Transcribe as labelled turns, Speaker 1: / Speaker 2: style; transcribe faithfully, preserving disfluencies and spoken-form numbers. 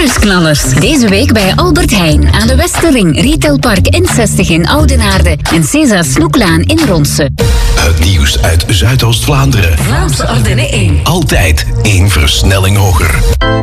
Speaker 1: Nieuwsknallers. Deze week bij Albert Heijn aan de Westerring, Retailpark N zestig in Oudenaarde en César Snoeklaan in Ronsen.
Speaker 2: Het nieuws uit Zuidoost-Vlaanderen.
Speaker 1: Vlaamse Ardennen één.
Speaker 2: Altijd één versnelling hoger.